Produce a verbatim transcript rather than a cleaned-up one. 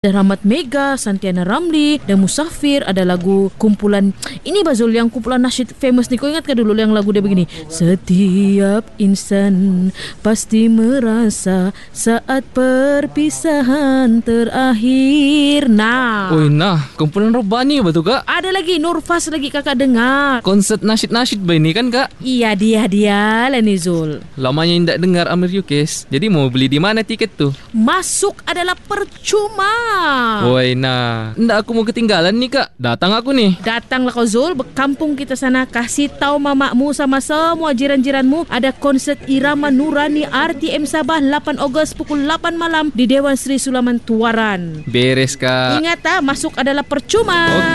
Ada Rahmat Mega, Santiana Ramli, dan Musafir. Ada lagu kumpulan ini Bazul, yang kumpulan nasyid famous ni. Kau ingat ke dulu yang lagu dia begini? Setiap insan pasti merasa saat perpisahan terakhir. Nah. Oi, nah, kumpulan Robani betul kak? Ada lagi Nurfas lagi kakak dengar. Konsert nasyid-nasyid ba ini kan kak? Iya dia dia lah ni Zul. Lamanya indak dengar Amir Yukes. Jadi mau beli di mana tiket tu? Masuk adalah percuma. Woi, nah, ndak aku mau ketinggalan nih kak. Datang aku nih. Datanglah kau Zul, berkampung kita sana. Kasih tahu mamakmu sama semua jiran-jiranmu ada konsert Irama Nurani R T M Sabah lapan Ogos pukul lapan malam di Dewan Sri Sulaman Tuaran. Beres kak. Ingat ah, masuk adalah percuma. Oke.